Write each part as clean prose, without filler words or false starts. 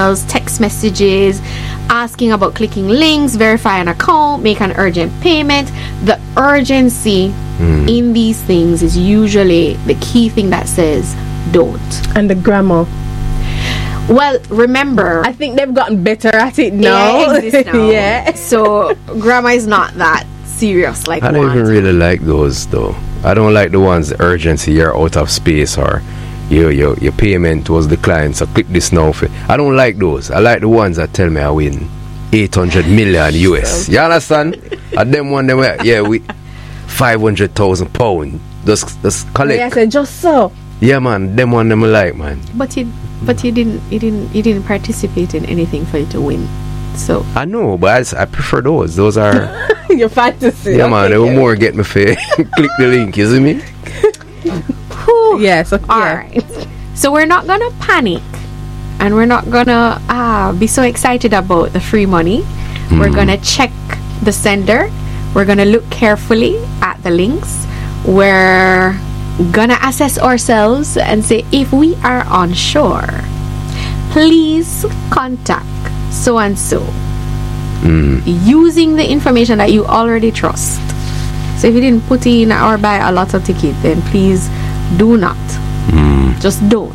emails, text messages, asking about clicking links, verify an account, make an urgent payment. The urgency in these things is usually the key thing that says don't. And the grammar. Well, remember, I think they've gotten better at it now. Yeah, it exists now. Yeah. So grammar is not that serious like I don't even really like those though. I don't like the ones, the urgency, you're out of space, or your payment was declined, so click this now. I don't like those. I like the ones that tell me I win 800 million US. You understand? And them one, we 500,000 pound. Just collect. Yeah, I said just so. Yeah, man. Them one, them I like, man. But you didn't participate in anything for you to win. So I know, but I prefer those. Those are your fantasy. Yeah, man. They will more get me fair. Click the link, you see me? Yes. Okay. All right. So we're not gonna panic, and we're not gonna be so excited about the free money. We're gonna check the sender. We're gonna look carefully at the links. We're gonna assess ourselves and say, if we are unsure, please contact so and so using the information that you already trust. So if you didn't put in or buy a lotto ticket, then please do not. Just don't.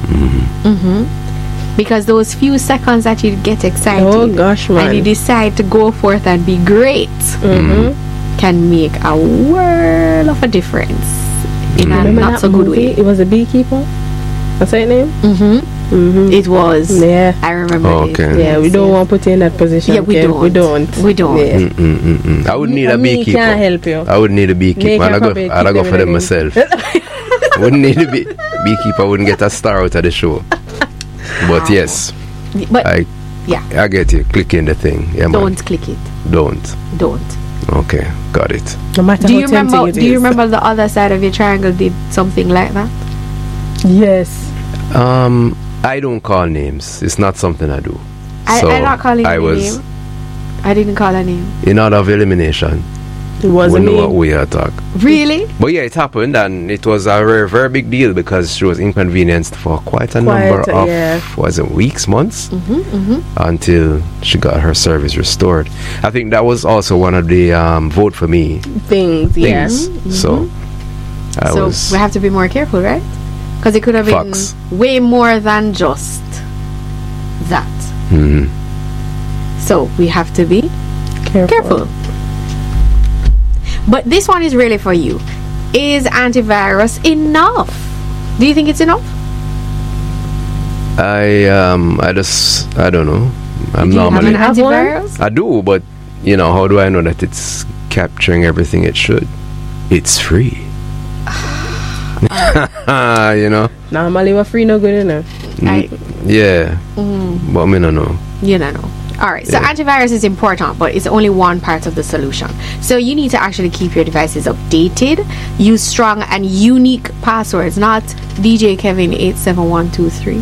Because those few seconds that you get excited, oh gosh, man, and you decide to go forth and be great, can make a world of a difference in a not so good way. It was a beekeeper. What's that name? It was. Yeah, I remember. Okay. Yeah, we don't want to put you in that position. Yeah, we don't. Yeah. I would need a beekeeper. Can't help you. I would need a beekeeper. I'd go for them myself. Wouldn't need a beekeeper. Wouldn't get a star out of the show. But yes, but I get you. Click in the thing. Yeah, don't man. click it. Don't. Okay, got it. No matter do how you remember? tempting it Do you is. remember the other side of your triangle did something like that? Yes. I don't call names. It's not something I do. I'm not calling a name. I didn't call a name. In order of elimination. It wasn't we know me. what we are talking. Really? But yeah, it happened, and it was a very, very big deal because she was inconvenienced for quite a number of was it weeks, months, until she got her service restored. I think that was also one of the vote for me things. Yeah. So we have to be more careful, right? Because it could have been way more than just that. So we have to be careful. But this one is really for you. Is antivirus enough? Do you think it's enough? I don't know. I'm do normally you have an antivirus? I do, but how do I know that it's capturing everything it should? It's free. Normally we're free, no good enough. Yeah. But I don't know. You don't know. Alright, so antivirus is important, but it's only one part of the solution. So you need to actually keep your devices updated. Use strong and unique passwords, not DJ Kevin 87123.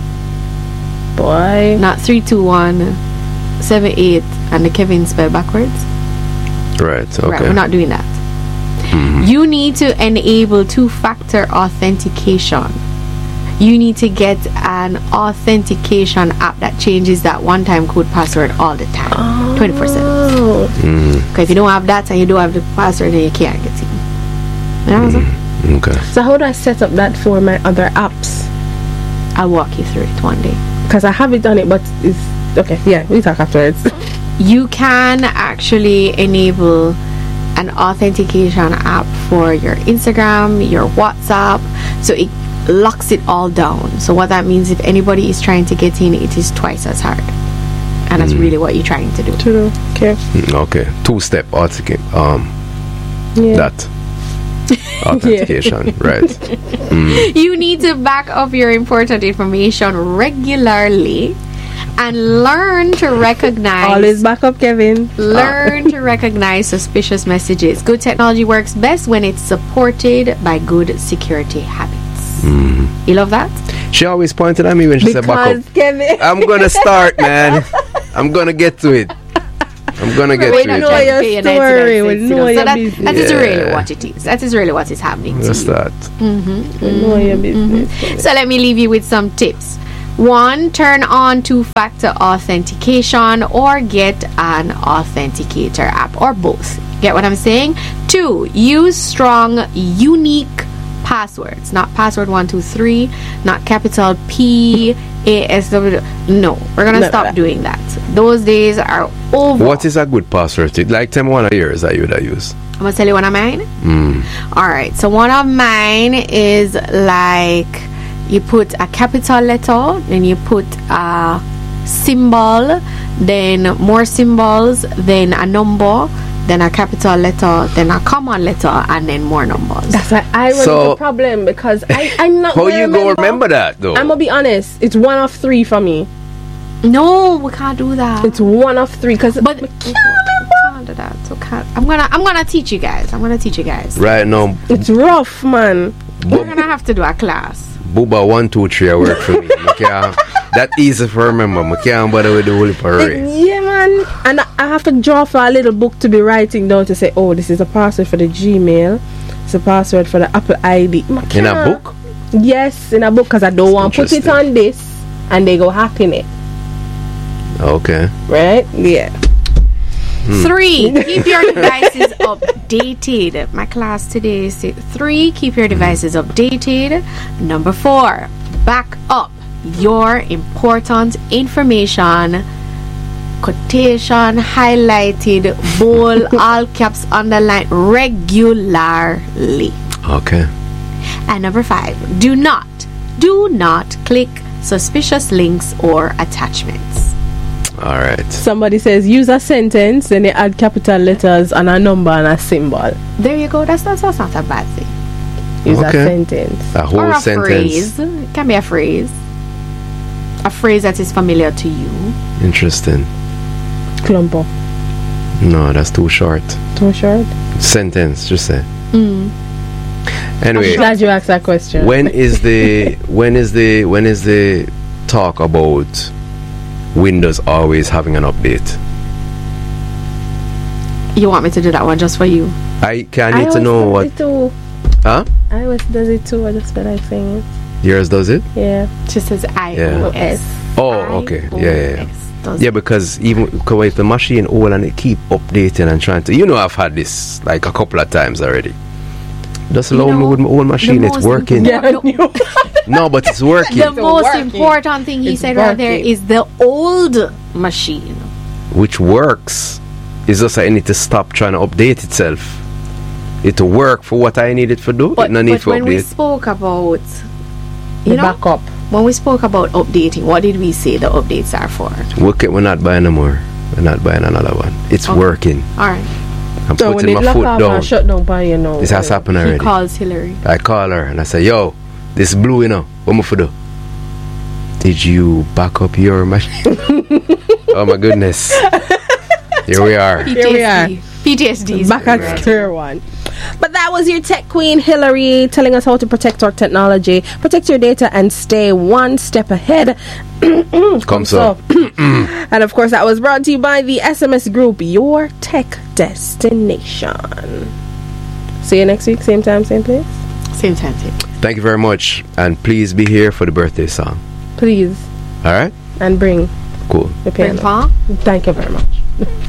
Boy. Not 32178 and the Kevin spelled backwards. Right, okay. Right, we're not doing that. You need to enable two-factor authentication. You need to get an authentication app that changes that one-time code password all the time, 24/7. Because if you don't have that and you don't have the password, then you can't get in. Okay. So how do I set up that for my other apps? I'll walk you through it one day. Because I haven't done it, but it's okay. Yeah, we'll talk afterwards. You can actually enable an authentication app for your Instagram, your WhatsApp, so it locks it all down. So what that means, if anybody is trying to get in, it is twice as hard, and that's really what you're trying to do. Okay. Okay. Two-step that authentication, right? You need to back up your important information regularly and learn to recognize. Always back up, Kevin. Learn to recognize suspicious messages. Good technology works best when it's supported by good security habits. You love that? She always pointed at me when she said back up. Kevin. I'm gonna start, man. I'm gonna get to it. I'm gonna get to it. We know your story. We know your business. That is really what it is. That is really what is happening to Just you. that. We know your business. So let me leave you with some tips. 1, turn on two-factor authentication or get an authenticator app, or both. Get what I'm saying? 2, use strong, unique passwords. Not password 123, not capital P A S W. No, we're gonna stop doing that. Those days are over. What is a good password? Like, tell me one of yours that you would have used. I'm gonna tell you one of mine. Alright, so one of mine is like, you put a capital letter, then you put a symbol, then more symbols, then a number, then a capital letter, then a common letter, and then more numbers. That's why I run So- into problem, because I'm not How gonna you go remember that though? I'm gonna be honest, it's 1 of 3 for me. No, we can't do that. It's 1 of 3 because But we can't do that. So I'm gonna teach you guys. Right now, it's rough, man. We're gonna have to do a class. Booba 1, 2, 3 I work for me. That easy for remember. I can't bother with the whole parade. Yeah, man. And I have to draw for a little book to be writing down to say, oh, this is a password for the Gmail. It's a password for the Apple ID. In a book? Yes, in a book, because I don't want to put it interesting. on this and they go hacking it. Okay. Right? Yeah. 3, keep your devices updated. My class today is 3, keep your devices updated. Number 4, back up your important information. Quotation, highlighted, bold, all caps, underline, regularly. Okay. And number 5, do not click suspicious links or attachments. All right. Somebody says use a sentence, then they add capital letters and a number and a symbol. There you go. That's not a bad thing. Use a Okay. sentence. A whole Or a sentence. phrase. It can be a phrase. A phrase that is familiar to you. Interesting. Clumper. No, that's too short. Too short? Sentence, just say. Mm. Anyway, Glad you asked that question. when is the talk about Windows always having an update? You want me to do that one just for you? I need to know what. Too. Huh? iOS does it too. I just feel like saying it. Yours does it? Yeah. She says iOS. Oh, okay. Yeah. Does Yeah, because even if the machine old and it keep updating and trying to, I've had this like a couple of times already. Just allow me with my old machine, the it's most working. important- No, but it's working. The most working. important thing he It's said right there working. is the old machine. Which works. It's just I need to stop trying to update itself. It to work for what I need it to do. But, it no need but for when we update. spoke about, The backup. when we spoke about updating, what did we say the updates are for? We're not buying no more. We're not buying another one. It's Okay. working. All right. I'm So when putting it my lock foot off down. and shut down by you know. This has happened He already. calls Hillary. I call her and I say, yo, this blue, what am I for do? Did you back up your machine? Oh my goodness. Here we are. Here we are. PTSD. is Back at real. square one. But that was your tech queen, Hillary, telling us how to protect our technology, protect your data, and stay one step ahead. Come so. And of course, that was brought to you by the SMS group, Your Tech Destination. See you next week, same time, same place. Same time. Same. Thank you very much. And please be here for the birthday song. Please. All right? And bring Cool. the Bring piano. Paul. Thank you very much.